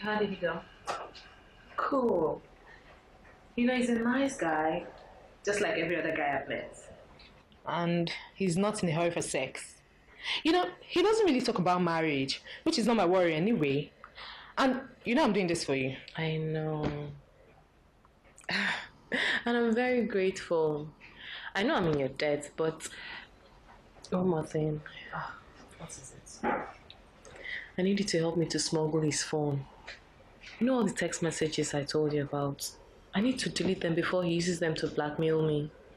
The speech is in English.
How did he go? Cool. He's a nice guy, just like every other guy I've met. And he's not in a hurry for sex. He doesn't really talk about marriage, which is not my worry anyway. And I'm doing this for you. I know. And I'm very grateful. I know I'm in your debt, but one more thing. What is it? I need you to help me to smuggle his phone. All the text messages I told you about? I need to delete them before he uses them to blackmail me.